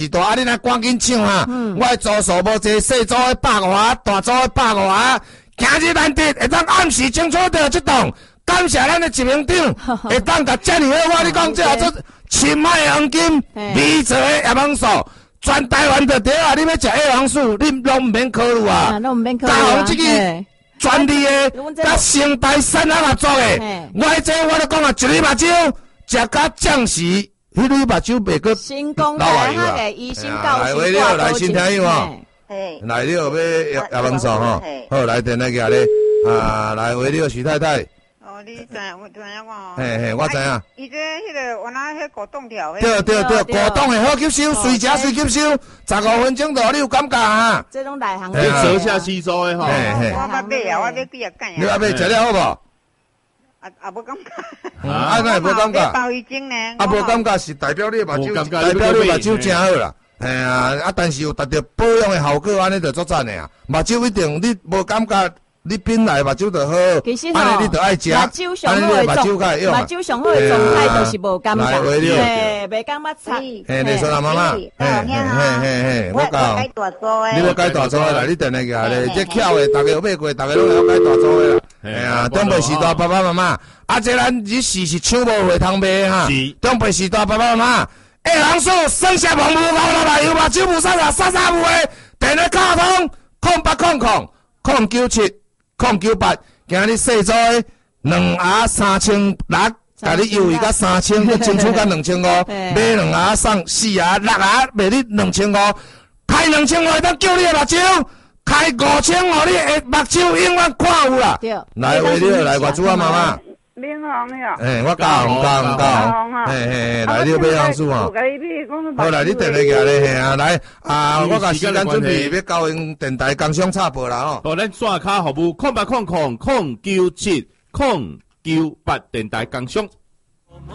大啊，你若赶紧抢啊！我的组数无济，小组的150，大组的150，今日难得会当暗时清楚到这档，感谢咱的执行长，会当甲遮尔好，我你讲这做深海黄金，美泽的叶黄素，全台湾就对啊！你要食叶黄素，你拢唔免考虑啊！ 拢唔免考虑嘉宏这个专利的，甲生态山合合作的，我都讲啊，一粒目睭食甲降时，迄粒目睭袂过成功来哈个医生教来，为了来先听有哦，来了要叶黄素吼，好来电来个咧，来为了徐太太。 你知我吼， 嘿，我知影。 伊这迄个原来迄果冻条， 对，果冻的好吸收，随食随吸收，15分钟就你有感觉啊？ 这种内行， 你舌下吸收的吼。 我要买啊，我要几啊干呀？ 你要买食了好无？ 无感觉。 那无感觉。 包鱼精呢？ 无感觉是代表你目睭，代表你目睭真好啦。但是有达到保养的效果，安尼就足赞的啊。目睭一定你无感觉。你品来目睭就好， 其实安尼你就爱食，安尼你目睭上好的状态就是无感觉， 嘿， 袂感觉差。 嘿，你说啦，妈妈，嘿，我讲，你要改大组的啦，你定来个咧，这巧的，大家有买过，大家拢要改大组的啦。中北时代爸爸妈妈，这咱日时是抢无回通卖哈。中北时代爸爸妈妈，叶黄素剩下网无够了啦，有目睭无啥啦，啥有诶，电话卡通0800 097 今日细组的2盒3600，甲你优惠到3000，佮争取到2500，买2盒送4盒，6盒卖你2500，开2500会当救你的目睭，开5000互你的目睭永远看有啦。来，为了来外祖啊妈妈。 免红呀！ 我教，来你买红薯吼。好来，你电来个咧，来我甲时间准备要交因电台工商插播啦吼。 咱刷卡服务0800 097 098电台工商